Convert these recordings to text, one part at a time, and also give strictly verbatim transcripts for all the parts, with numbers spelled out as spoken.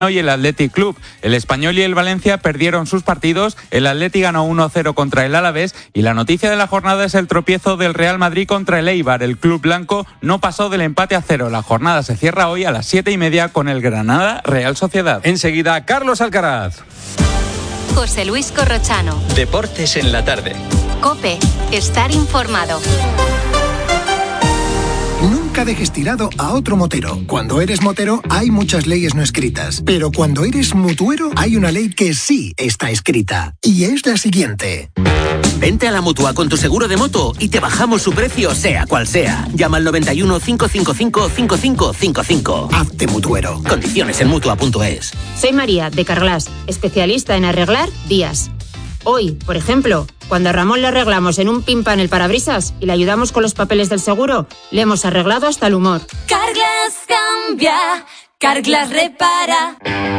y el Athletic Club. El Español y el Valencia perdieron sus partidos, el Athletic ganó uno cero contra el Alavés y la noticia de la jornada es el tropiezo del Real Madrid contra el Eibar. El club blanco no pasó del empate a cero. La jornada se cierra hoy a las siete y media con el Granada Real Sociedad. Enseguida, Carlos Alcaraz. José Luis Corrochano. Deportes en la tarde. COPE. Estar informado. Nunca dejes tirado a otro motero. Cuando eres motero hay muchas leyes no escritas, pero cuando eres mutuero hay una ley que sí está escrita, y es la siguiente. Vente a la Mutua con tu seguro de moto y te bajamos su precio sea cual sea. Llama al noventa y uno, cinco cinco cinco, cinco cinco cinco cinco. Hazte mutuero. Condiciones en mutua punto es. Soy María, de Carglass, especialista en arreglar vías. Hoy, por ejemplo, cuando a Ramón le arreglamos en un pimpa en el parabrisas y le ayudamos con los papeles del seguro, le hemos arreglado hasta el humor. Carglass cambia, Carglass repara.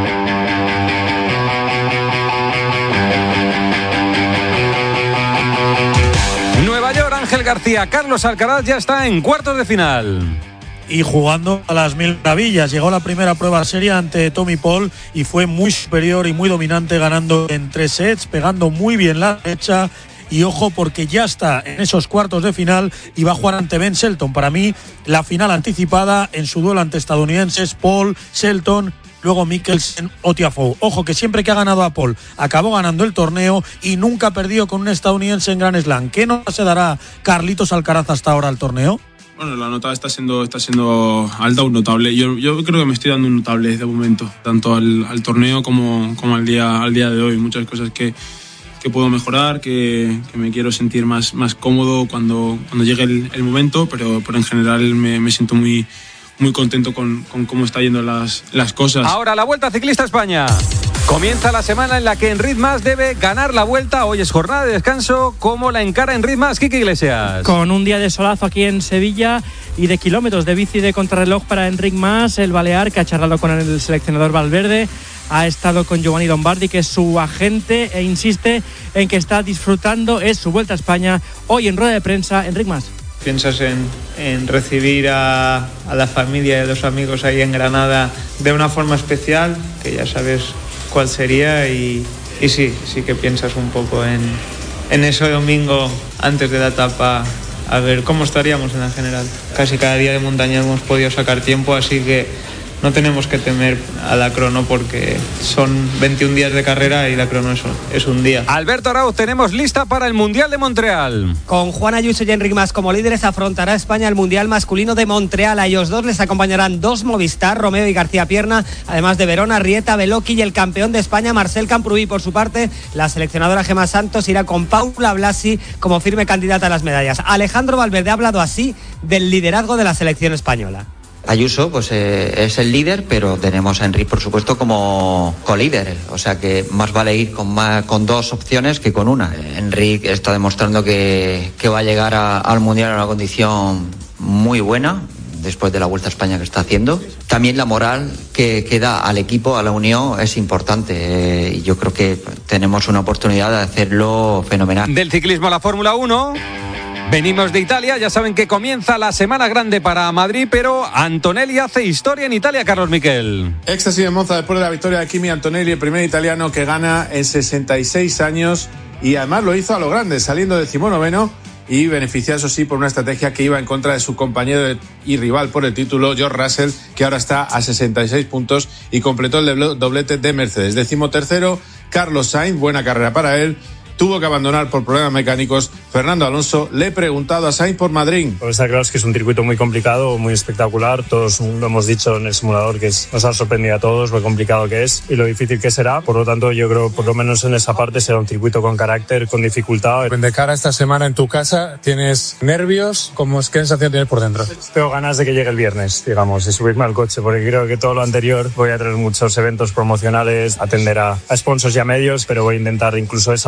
Nueva York, Ángel García. Carlos Alcaraz ya está en cuartos de final. Y jugando a las mil maravillas. Llegó la primera prueba seria ante Tommy Paul y fue muy superior y muy dominante, ganando en tres sets, pegando muy bien la derecha. Y ojo, porque ya está en esos cuartos de final y va a jugar ante Ben Shelton. Para mí, la final anticipada en su duelo ante estadounidenses, Paul, Shelton, luego Mickelsen o Tiafoe. Ojo, que siempre que ha ganado a Paul, acabó ganando el torneo y nunca ha perdido con un estadounidense en Grand Slam. ¿Qué nota se dará Carlitos Alcaraz hasta ahora al torneo? Bueno, la nota está siendo, está siendo alta, un notable. Yo, yo creo que me estoy dando un notable de momento, tanto al, al torneo como, como al, día, al día de hoy. Muchas cosas que, que puedo mejorar, que, que me quiero sentir más, más cómodo cuando, cuando llegue el, el momento, pero, pero en general me, me siento muy, muy contento con, con cómo están yendo las, las cosas. Ahora la Vuelta Ciclista a España. Comienza la semana en la que Enric Mas debe ganar la Vuelta. Hoy es jornada de descanso. ¿Cómo la encara Enric Mas? Quique Iglesias. Con un día de solazo aquí en Sevilla y de kilómetros de bici de contrarreloj para Enric Mas, el balear, que ha charlado con el seleccionador Valverde. Ha estado con Giovanni Lombardi, que es su agente, e insiste en que está disfrutando. Es su Vuelta a España. Hoy en rueda de prensa, Enric Mas. ¿Piensas en, en recibir a, a la familia y a los amigos ahí en Granada de una forma especial? Que ya sabes cuál sería, y, y sí, sí que piensas un poco en, en ese domingo antes de la etapa, a ver cómo estaríamos en la general. Casi cada día de montaña hemos podido sacar tiempo, así que no tenemos que temer a la crono porque son veintiún días de carrera y la crono es, es un día. Alberto Arauz, tenemos lista para el Mundial de Montreal. Con Juan Ayuso y Enric Mas como líderes, afrontará España el Mundial masculino de Montreal. A ellos dos les acompañarán dos Movistar, Romeo y García Pierna, además de Verona, Rieta, Beloki y el campeón de España, Marcel Camprubí. Por su parte, la seleccionadora Gemma Santos irá con Paula Blasi como firme candidata a las medallas. Alejandro Valverde ha hablado así del liderazgo de la selección española. Ayuso pues eh, es el líder, pero tenemos a Enric, por supuesto, como colíder, o sea que más vale ir con, más, con dos opciones que con una. Enric está demostrando que, que va a llegar a, al Mundial en una condición muy buena después de la Vuelta a España que está haciendo. También la moral que, que da al equipo, a la unión, es importante, y eh, yo creo que tenemos una oportunidad de hacerlo fenomenal. Del ciclismo a la Fórmula uno... Venimos de Italia, ya saben que comienza la semana grande para Madrid, pero Antonelli hace historia en Italia, Carlos Miquel. Éxtasis en Monza después de la victoria de Kimi Antonelli, el primer italiano que gana en sesenta y seis años, y además lo hizo a lo grande, saliendo decimonoveno y beneficiado, eso sí, por una estrategia que iba en contra de su compañero y rival por el título, George Russell, que ahora está a sesenta y seis puntos y completó el doblete de Mercedes. Decimotercero, Carlos Sainz, buena carrera para él. Tuvo que abandonar por problemas mecánicos. Fernando Alonso le he preguntado a Sainz por Madrid. Pues está claro, es que es un circuito muy complicado, muy espectacular. Todos lo hemos dicho en el simulador, que es, nos ha sorprendido a todos lo complicado que es y lo difícil que será. Por lo tanto, yo creo, por lo menos en esa parte, será un circuito con carácter, con dificultad. De cara a esta semana en tu casa, ¿tienes nervios? ¿Cómo es, qué sensación tienes por dentro? Tengo ganas de que llegue el viernes, digamos, de subirme al coche, porque creo que todo lo anterior voy a tener muchos eventos promocionales, atender a, a sponsors y a medios, pero voy a intentar incluso esa parte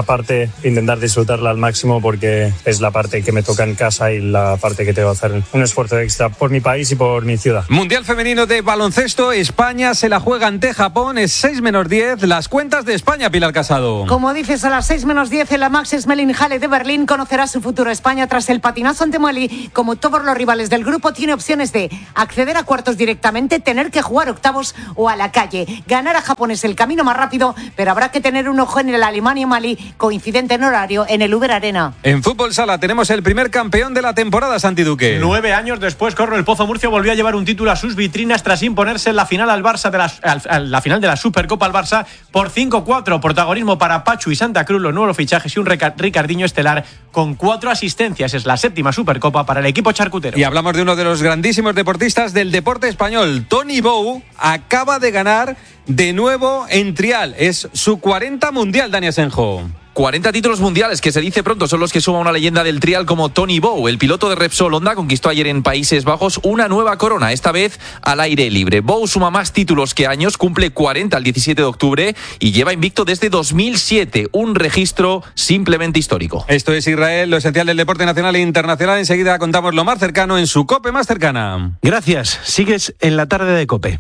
que intentar disfrutarla al máximo porque es la parte que me toca en casa y la parte que tengo que hacer un esfuerzo extra por mi país y por mi ciudad. Mundial femenino de baloncesto, España se la juega ante Japón, es seis menos diez, las cuentas de España, Pilar Casado. Como dices, a las seis menos diez en la Max Schmeling-Halle de Berlín conocerá su futuro España tras el patinazo ante Mali. Como todos los rivales del grupo, tiene opciones de acceder a cuartos directamente, tener que jugar octavos o a la calle. Ganar a Japón es el camino más rápido, pero habrá que tener un ojo en el Alemania-Mali, coincidente en horario en el Uber Arena. En fútbol sala tenemos el primer campeón de la temporada, Santi Duque. Nueve años después, Corro, el Pozo Murcia volvió a llevar un título a sus vitrinas tras imponerse en la final al Barça de la, al, la final de la Supercopa al Barça por cinco cuatro. Protagonismo para Pachu y Santa Cruz, los nuevos fichajes y un Ricardiño estelar con cuatro asistencias. Es la séptima Supercopa para el equipo charcutero. Y hablamos de uno de los grandísimos deportistas del deporte español. Tony Bou acaba de ganar de nuevo en trial. Es su cuarenta mundial, Dani Asenjo. cuarenta títulos mundiales, que se dice pronto, son los que suma una leyenda del trial como Tony Bou. El piloto de Repsol Honda conquistó ayer en Países Bajos una nueva corona, esta vez al aire libre. Bou suma más títulos que años, cumple cuarenta el diecisiete de octubre y lleva invicto desde dos mil siete, un registro simplemente histórico. Esto es Israel, lo esencial del deporte nacional e internacional. Enseguida contamos lo más cercano en su COPE más cercana. Gracias, sigues en la tarde de COPE.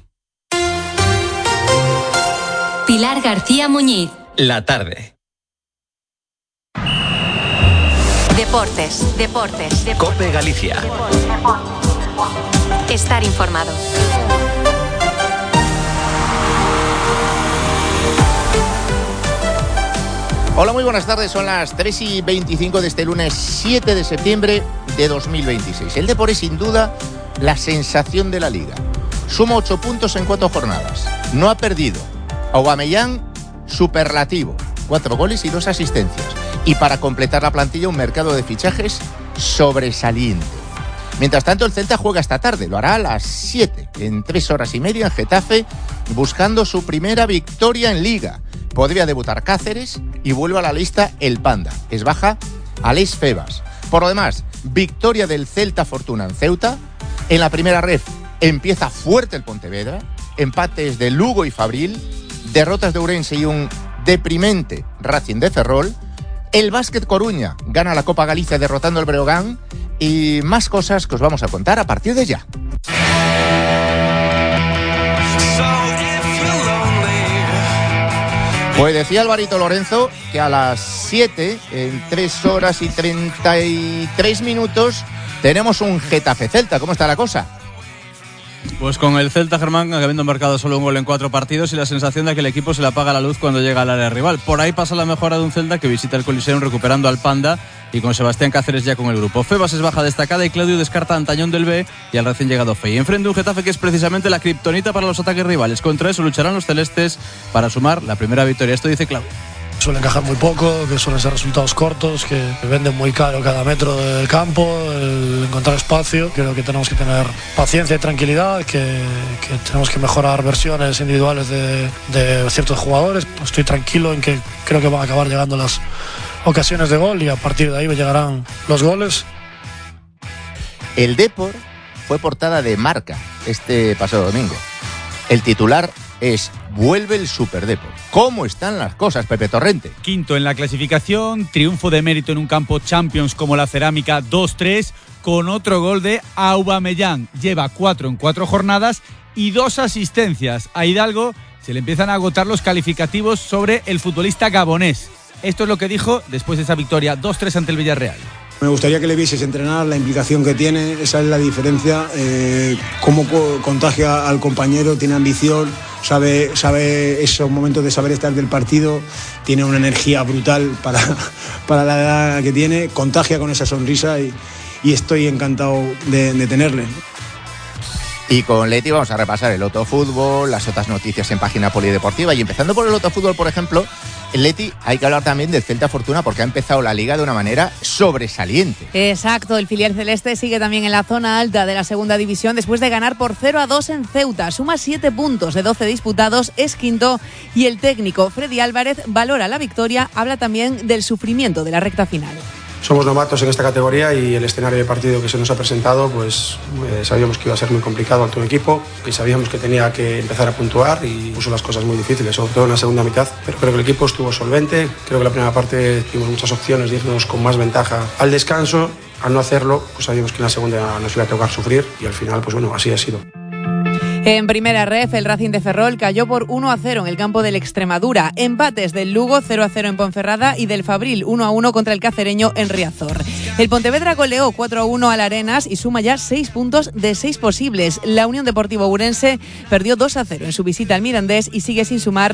Pilar García Muñiz. La tarde. Deportes, deportes, deportes. COPE Galicia. Estar informado. Hola, muy buenas tardes. Son las tres y veinticinco de este lunes siete de septiembre de dos mil veintiséis. El Depor es sin duda la sensación de la Liga. Suma ocho puntos en cuatro jornadas. No ha perdido. Aubameyang, superlativo. Cuatro goles y dos asistencias. Y para completar la plantilla, un mercado de fichajes sobresaliente. Mientras tanto, el Celta juega esta tarde. Lo hará a las siete, en tres horas y media en Getafe, buscando su primera victoria en Liga. Podría debutar Cáceres y vuelve a la lista el Panda. Es baja Aleix Febas. Por lo demás, victoria del Celta Fortuna en Ceuta. En la primera ref empieza fuerte el Pontevedra. Empates de Lugo y Fabril. Derrotas de Ourense y un deprimente Racing de Ferrol. El Básquet Coruña gana la Copa Galicia derrotando al Breogán. Y más cosas que os vamos a contar a partir de ya. Pues decía Alvarito Lorenzo que a las siete, en tres horas y treinta y tres minutos, tenemos un Getafe Celta. ¿Cómo está la cosa? Pues con el Celta, Germán, habiendo marcado solo un gol en cuatro partidos y la sensación de que el equipo se le apaga la luz cuando llega al área rival. Por ahí pasa la mejora de un Celta que visita el Coliseum recuperando al Panda y con Sebastián Cáceres ya con el grupo. Febas es baja destacada y Claudio descarta a Antañón del B y al recién llegado Fey. Enfrente un Getafe que es precisamente la kriptonita para los ataques rivales. Contra eso lucharán los celestes para sumar la primera victoria. Esto dice Claudio. Suelen encajar muy poco, que suelen ser resultados cortos, que venden muy caro cada metro del campo, el encontrar espacio. Creo que tenemos que tener paciencia y tranquilidad, que, que tenemos que mejorar versiones individuales de, de ciertos jugadores. Estoy tranquilo en que creo que van a acabar llegando las ocasiones de gol y a partir de ahí me llegarán los goles. El Depor fue portada de Marca este pasado domingo. El titular es: vuelve el Superdepor. ¿Cómo están las cosas, Pepe Torrente? Quinto en la clasificación, triunfo de mérito en un campo Champions como la Cerámica dos tres, con otro gol de Aubameyang. Lleva cuatro en cuatro jornadas y dos asistencias. A Hidalgo se le empiezan a agotar los calificativos sobre el futbolista gabonés. Esto es lo que dijo después de esa victoria dos tres ante el Villarreal. Me gustaría que le vieses entrenar, la implicación que tiene, esa es la diferencia, eh, cómo co- contagia al compañero, tiene ambición, sabe, sabe esos momentos de saber estar del partido, tiene una energía brutal para, para la edad que tiene, contagia con esa sonrisa y, y estoy encantado de, de tenerle. Y con Leti vamos a repasar el Loto Fútbol, las otras noticias en página polideportiva. Y empezando por el Loto Fútbol, por ejemplo, Leti, hay que hablar también del Celta Fortuna porque ha empezado la Liga de una manera sobresaliente. Exacto, el filial celeste sigue también en la zona alta de la segunda división después de ganar por cero a dos en Ceuta. Suma siete puntos de doce disputados, es quinto y el técnico Freddy Álvarez valora la victoria, habla también del sufrimiento de la recta final. somos novatos en esta categoría y el escenario de partido que se nos ha presentado, pues eh, sabíamos que iba a ser muy complicado ante un equipo y sabíamos que tenía que empezar a puntuar y puso las cosas muy difíciles, sobre todo en la segunda mitad. Pero creo que el equipo estuvo solvente, creo que la primera parte tuvimos muchas opciones de irnos con más ventaja al descanso. Al no hacerlo, pues sabíamos que en la segunda nos iba a tocar sufrir y al final, pues bueno, así ha sido. En primera ref, el Racing de Ferrol cayó por uno a cero en el campo del Extremadura. Empates del Lugo cero a cero en Ponferrada y del Fabril uno a uno contra el Cacereño en Riazor. El Pontevedra goleó cuatro a uno al Arenas y suma ya seis puntos de seis posibles. La Unión Deportiva Ourense perdió dos a cero en su visita al Mirandés y sigue sin sumar